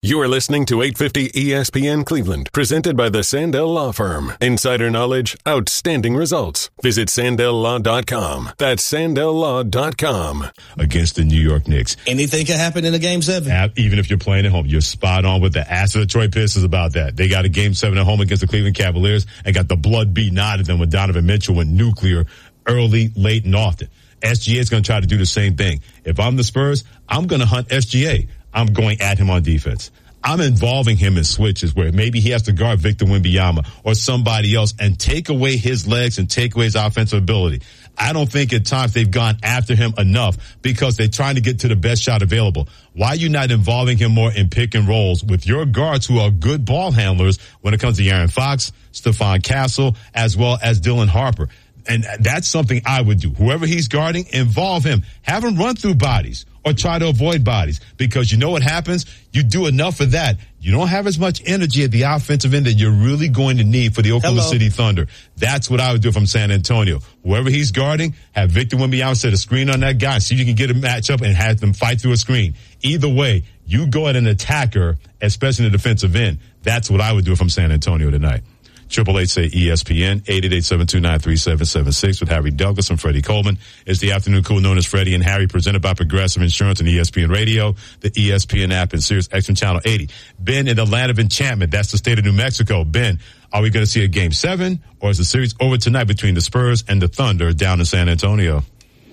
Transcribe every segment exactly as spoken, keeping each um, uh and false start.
You are listening to eight fifty E S P N Cleveland, presented by the Sandell Law Firm. Insider knowledge, outstanding results. Visit Sandell Law dot com. That's Sandell Law dot com. Against the New York Knicks. Anything can happen in a game seven. Even if you're playing at home, you're spot on with the ass of the Detroit Pistons about that. They got a game seven at home against the Cleveland Cavaliers and got the blood beaten out of them when Donovan Mitchell went nuclear early, late, and often. S G A is going to try to do the same thing. If I'm the Spurs, I'm going to hunt S G A. I'm going at him on defense. I'm involving him in switches where maybe he has to guard Victor Wembanyama or somebody else and take away his legs and take away his offensive ability. I don't think at times they've gone after him enough because they're trying to get to the best shot available. Why are you not involving him more in pick and rolls with your guards who are good ball handlers when it comes to Aaron Fox, Stephon Castle, as well as Dylan Harper? And that's something I would do. Whoever he's guarding, involve him. Have him run through bodies or try to avoid bodies, because you know what happens? You do enough of that. You don't have as much energy at the offensive end that you're really going to need for the Oklahoma Hello. City Thunder. That's what I would do from San Antonio. Whoever he's guarding, have Victor Wembanyama set a screen on that guy, see if you can get a matchup and have them fight through a screen. Either way, you go at an attacker, especially in the defensive end. That's what I would do from San Antonio tonight. Triple eight say E S P N, eight eight eight, seven two nine, three seven seven six with Harry Douglas and Freddie Coleman. It's the afternoon cool known as Freddie and Harry, presented by Progressive Insurance and E S P N Radio, the E S P N app, and Sirius X M Channel eighty. Ben in the land of enchantment. That's the state of New Mexico. Ben, are we going to see a game seven, or is the series over tonight between the Spurs and the Thunder down in San Antonio?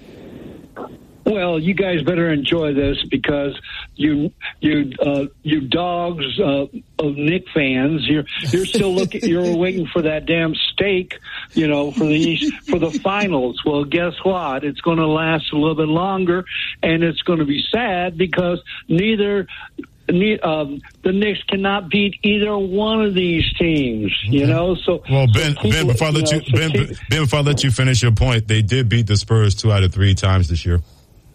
Well, you guys better enjoy this, because you you uh, you dogs uh, of Knick fans, you're you're still looking, you're waiting for that damn steak, you know, for the for the finals. Well, guess what? It's going to last a little bit longer, and it's going to be sad because neither. Um, the Knicks cannot beat either one of these teams, you know. So, well, Ben, so keep, Ben, before I let you, know, so Ben, keep, Ben, before I let you finish your point, they did beat the Spurs two out of three times this year.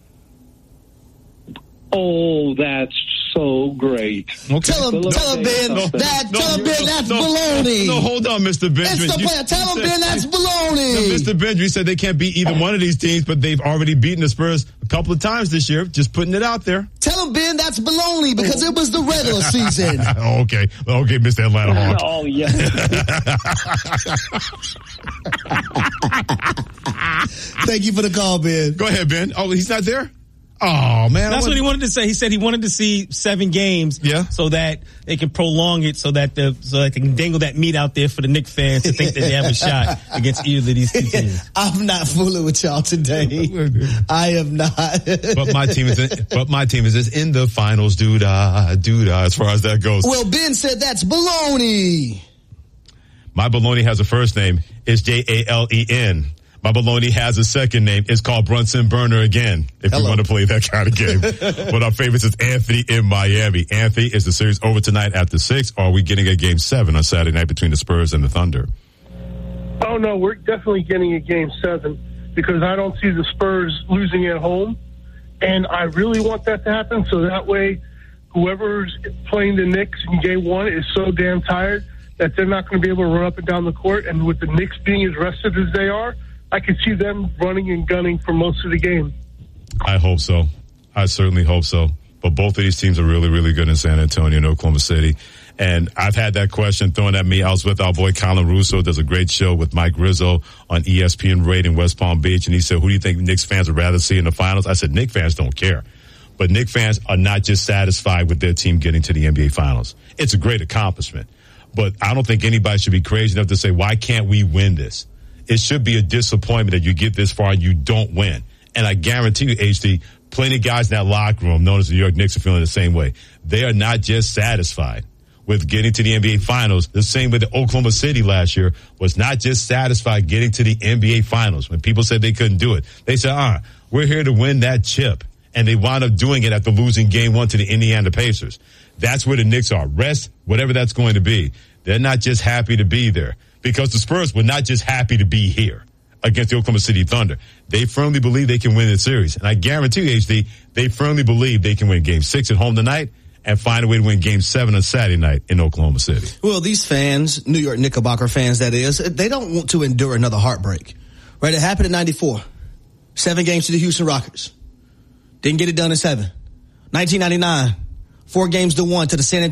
Oh, that's so great. Okay. Tell him, tell him, Ben, no, that, no, tell him, Ben, that's no, baloney. No, hold on, Mister Benjamin. It's the player. Tell him, Ben, that's baloney. No, Mister Benjamin said they can't beat either one of these teams, but they've already beaten the Spurs a couple of times this year. Just putting it out there. Tell him, Ben, that's baloney, because it was the regular season. okay. Okay, Mister Atlanta Hawk. Oh, yeah. Thank you for the call, Ben. Go ahead, Ben. Oh, he's not there? Oh, man. That's what he wanted to say. He said he wanted to see seven games, yeah, so that they can prolong it, so that the so that they can dangle that meat out there for the Knicks fans to think that they have a shot against either of these two teams. I'm not fooling with y'all today. I am not. but my team is in, but my team is in the finals, doo-dah, doo-dah, as far as that goes. Well, Ben said that's baloney. My baloney has a first name. It's J A L E N. My baloney has a second name. It's called Brunson Burner again, if Hello. we want to play that kind of game. But our favorites is Anthony in Miami. Anthony, is the series over tonight after six, or are we getting a game seven on Saturday night between the Spurs and the Thunder? Oh, no, we're definitely getting a game seven, because I don't see the Spurs losing at home. And I really want that to happen, so that way whoever's playing the Knicks in game one is so damn tired that they're not going to be able to run up and down the court. And with the Knicks being as rested as they are, I could see them running and gunning for most of the game. I hope so. I certainly hope so. But both of these teams are really, really good in San Antonio and Oklahoma City. And I've had that question thrown at me. I was with our boy Colin Russo, does a great show with Mike Rizzo on E S P N Radio in West Palm Beach. And he said, who do you think Knicks fans would rather see in the finals? I said, Knicks fans don't care. But Knicks fans are not just satisfied with their team getting to the N B A finals. It's a great accomplishment. But I don't think anybody should be crazy enough to say, why can't we win this? It should be a disappointment that you get this far and you don't win. And I guarantee you, H D, plenty of guys in that locker room, known as the New York Knicks, are feeling the same way. They are not just satisfied with getting to the N B A Finals, the same way that Oklahoma City last year was not just satisfied getting to the N B A Finals. When people said they couldn't do it, they said, ah, we're here to win that chip. And they wound up doing it after losing game one to the Indiana Pacers. That's where the Knicks are. Rest, whatever that's going to be. They're not just happy to be there. Because the Spurs were not just happy to be here against the Oklahoma City Thunder. They firmly believe they can win the series. And I guarantee you, H D, they firmly believe they can win game six at home tonight and find a way to win game seven on Saturday night in Oklahoma City. Well, these fans, New York Knickerbocker fans, that is, they don't want to endure another heartbreak. Right? It happened in ninety-four. Seven games to the Houston Rockets. Didn't get it done in seven. nineteen ninety-nine. Four games to one to the San Antonio